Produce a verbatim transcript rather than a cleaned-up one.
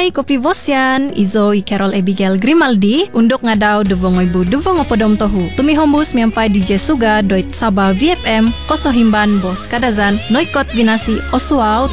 kopi Vosian, Izo i Carol Abigail Grimaldi, undok ngadau devong ibu devong opodom tohu. Tumi hombus miampai D J Suga doit Sabah V F M, koso himban bos kadazan, noikot vinasi osuau